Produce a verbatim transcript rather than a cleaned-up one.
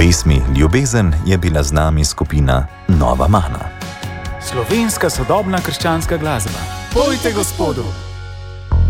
pesmi Ljubezen je bila z nami skupina Nova Mana. Slovenska sodobna krščanska glasba. Pojte Gospodu!